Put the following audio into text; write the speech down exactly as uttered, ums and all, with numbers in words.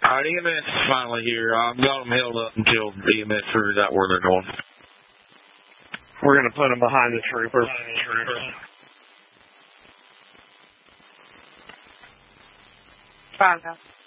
All right, E M S is finally here. I've got them held up until E M S figures out where they're going. We're going to put them behind the trooper. Fine,